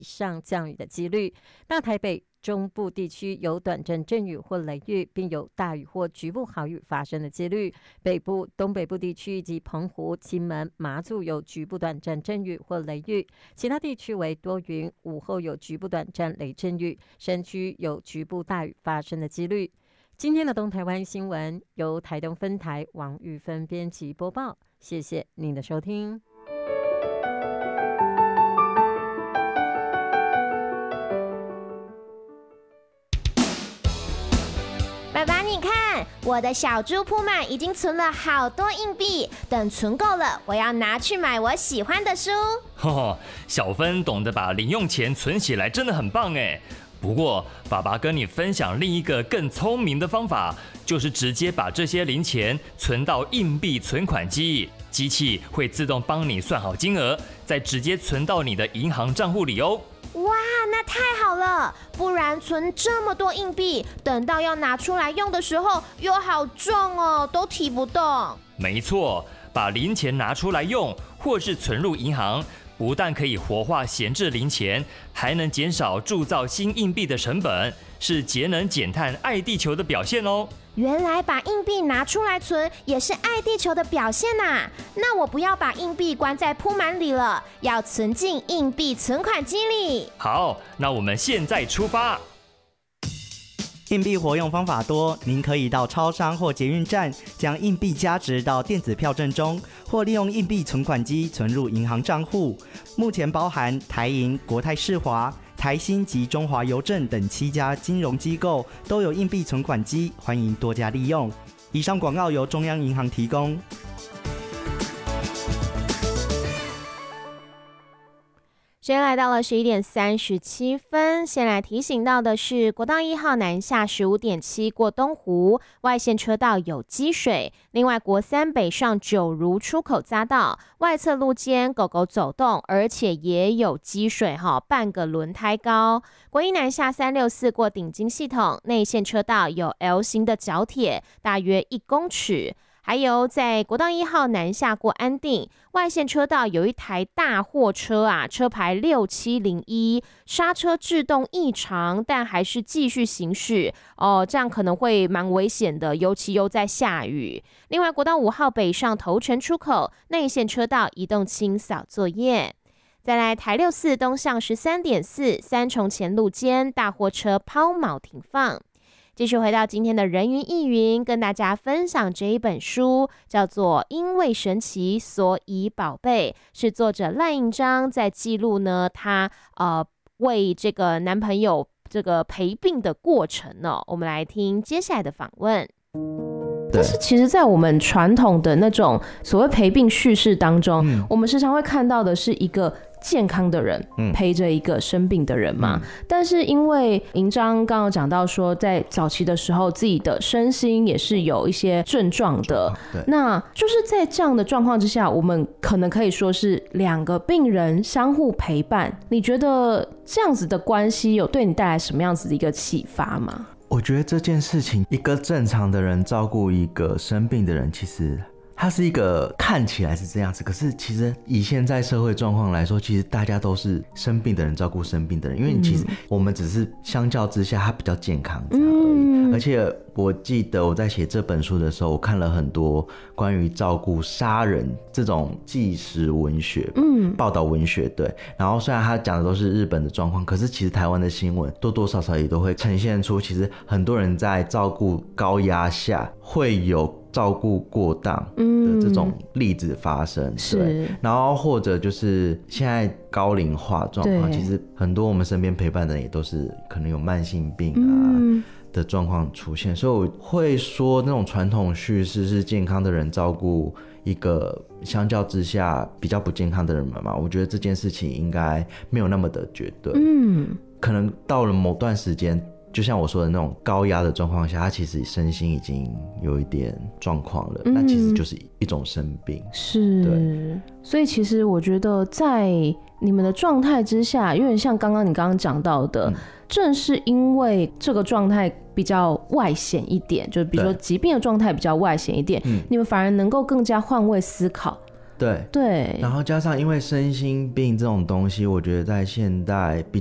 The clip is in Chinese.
上降雨的几率。大台北中部地区有短暂阵雨或雷雨，并有大雨或局部豪雨发生的几率。北部、东北部地区以及澎湖、金门、马祖有局部短暂阵雨或雷雨，其他地区为多云，午后有局部短暂雷阵雨，山区有局部大雨发生的几率。今天的东台湾新闻由台东分台王玉芬编辑播报，谢谢您的收听。 爸爸，你看，我的小猪铺满已经存了好多硬币，等存够了，我要拿去买我喜欢的书。 小芬懂得把零用钱存起来，真的很棒哎。不过，爸爸跟你分享另一个更聪明的方法，就是直接把这些零钱存到硬币存款机，机器会自动帮你算好金额，再直接存到你的银行账户里哦。 哇，那太好了！不然存这么多硬币，等到要拿出来用的时候，又好重哦，都提不动。 没错，把零钱拿出来用，或是存入银行，不但可以活化闲置零钱，还能减少铸造新硬币的成本，是节能减碳、爱地球的表现哦。 原来把硬币拿出来存也是爱地球的表现啊！那我不要把硬币关在铺满里了，要存进硬币存款机里。 好，那我们现在出发。 硬币活用方法多，您可以到超商或捷运站将硬币加值到电子票证中，或利用硬币存款机存入银行账户。目前包含台银、国泰世华、台新及中华邮政等7家金融机构都有硬币存款机，欢迎多加利用。以上广告由中央银行提供。 时间来到了11点37分，先来提醒到的是，国道1号南下15.7过东湖外线车道有积水，另外国3北上九如出口匝道外侧路肩狗狗走动，而且也有积水半个轮胎高。国1南下364过顶金系统内线车道有 L 型的角铁，大约1公尺。还有在国道1号南下过安定外线车道有一台大货车车牌6701，刹车制动异常，但还是继续行驶这样可能会蛮危险的，尤其又在下雨。另外国道5号北上头城出口内线车道移动清扫作业。再来台64东向13.4三重前路间大货车抛锚停放。继续回到今天的人云亦云，跟大家分享这一本书，叫做《因为神奇所以宝贝》，是作者赖应章在记录呢他为这个男朋友这个陪病的过程哦。我们来听接下来的访问。但是其实在我们传统的那种所谓陪病叙事当中，我们时常会看到的是一个健康的人陪着一个生病的人嘛。但是因为银章刚刚讲到说，在早期的时候自己的身心也是有一些症状的，那就是在这样的状况之下，我们可能可以说是2个病人相互陪伴。你觉得这样子的关系有对你带来什么样子的一个启发吗？ 我觉得这件事情，一个正常的人照顾一个生病的人，其实它是一个看起来是这样子，可是其实以现在社会状况来说，其实大家都是生病的人照顾生病的人，因为其实我们只是相较之下他比较健康这样而已。而且我记得我在写这本书的时候，我看了很多关于照顾杀人这种纪实文学，报道文学，对。然后虽然他讲的都是日本的状况，可是其实台湾的新闻多多少少也都会呈现出，其实很多人在照顾高压下会有照顾过当的这种例子发生，对。然后或者就是现在高龄化状况，其实很多我们身边陪伴的人也都是可能有慢性病的状况出现，所以我会说那种传统叙事是健康的人照顾一个相较之下比较不健康的人嘛，我觉得这件事情应该没有那么的绝对。可能到了某段时间，就像我说的那种高压的状况下，他其实身心已经有一点状况了，那其实就是一种生病。 是，对。所以其实我觉得在你们的状态之下，有点像刚刚你讲到的，正是因为这个状态比较外显一点，就比如说疾病的状态比较外显一点，你们反而能够更加换位思考。 对， 对， 然后加上因为身心病这种东西，我觉得在现代比